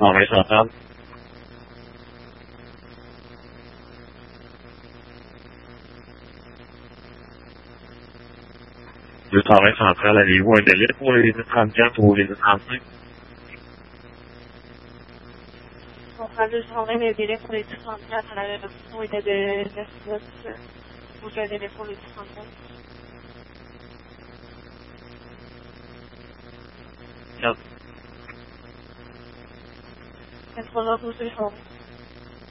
Arrêt central. Le arrêt central, avez-vous un délai pour les 34 ou les 35? Central 220, le délai pour les 34 à la rédaction était de 9 minutes. Vous avez un délai pour les 35. 4. 92 secondes.